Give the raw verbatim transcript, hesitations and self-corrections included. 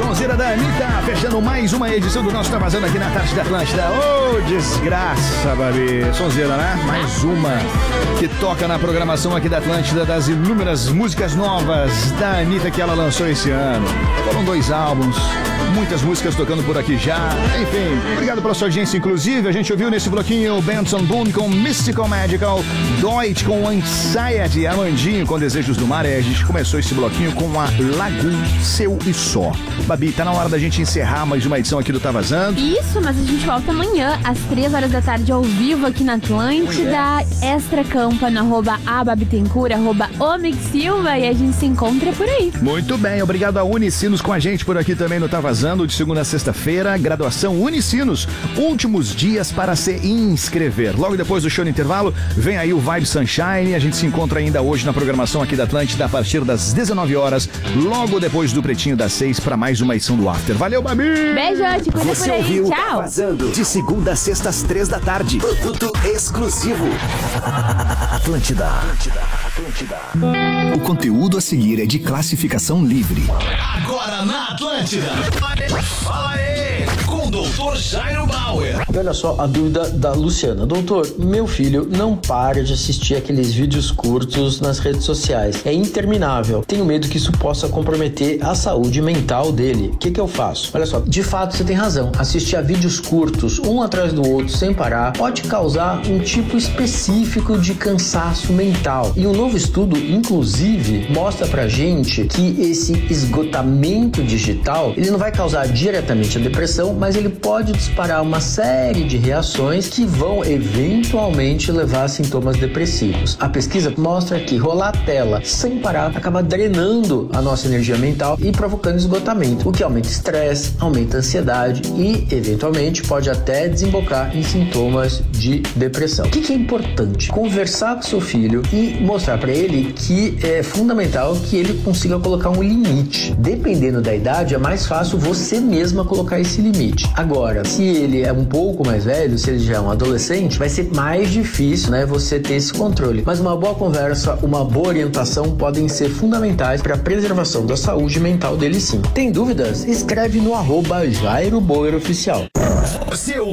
Sonzeira da Anitta, fechando mais uma edição do nosso Tá Vazando aqui na Tarde da Atlântida. Ô, oh, desgraça, Babi. Sonzeira, né? Mais uma que toca na programação aqui da Atlântida das inúmeras músicas novas da Anitta que ela lançou esse ano. Foram dois álbuns, muitas músicas tocando por aqui já. Enfim, obrigado pela sua audiência, inclusive. A gente ouviu nesse bloquinho Benson Boone com Mystical Magical, Deutsch com Anxiety, Amandinho com Desejos do Mar. E a gente começou esse bloquinho com a Lagoon, Seu e Só. Babi, tá na hora da gente encerrar mais uma edição aqui do Tá Vazando. Isso, mas a gente volta amanhã, às três horas da tarde, ao vivo aqui na Atlântida. Extra Campa no arroba ababitencura, arroba Omix Silva, e a gente se encontra por aí. Muito bem, obrigado a Unicinos com a gente por aqui também no Tá Vazando, de segunda a sexta-feira. Graduação Unicinos, últimos dias para se inscrever. Logo depois do show no intervalo, vem aí o Vibe Sunshine. A gente se encontra ainda hoje na programação aqui da Atlântida a partir das dezenove horas, logo depois do Pretinho das seis, para mais uma edição do After. Valeu, Babi! Beijo, te cuida Você por aí, ouviu tchau! Tá Vazando, de segunda a sexta às três da tarde. Produto exclusivo. Atlântida. Atlântida. Atlântida. O conteúdo a seguir é de classificação livre. Agora na Atlântida. Fala aí, com o doutor Jairo Bauer. E olha só a dúvida da Luciana. Doutor, meu filho não para de assistir aqueles vídeos curtos nas redes sociais. É interminável. Tenho medo que isso possa comprometer a saúde mental dele. O que que eu faço? Olha só, de fato você tem razão. Assistir a vídeos curtos, um atrás do outro, sem parar, pode causar um tipo específico de cansaço mental. E um novo estudo, inclusive, mostra pra gente que esse esgotamento digital, ele não vai causar diretamente a depressão, mas ele pode disparar uma série de reações que vão eventualmente levar a sintomas depressivos. A pesquisa mostra que rolar a tela sem parar acaba drenando a nossa energia mental e provocando esgotamento, o que aumenta o estresse, aumenta a ansiedade e, eventualmente, pode até desembocar em sintomas de depressão. O que que é importante? Conversar com seu filho e mostrar para ele que é fundamental que ele consiga colocar um limite. Dependendo da idade, é mais fácil você mesma colocar esse limite. Agora, se ele é um pouco mais velho, se ele já é um adolescente, vai ser mais difícil, né, você ter esse controle. Mas uma boa conversa, uma boa orientação podem ser fundamentais para a preservação da saúde mental dele, sim. Tem dúvidas? Escreve no arroba Jairo Bauer Oficial. Você ouviu